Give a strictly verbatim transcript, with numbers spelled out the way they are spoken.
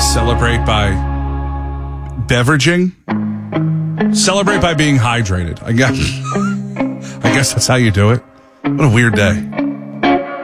Celebrate by beveraging. Celebrate by being hydrated. I guess. I guess that's how you do it. What a weird day.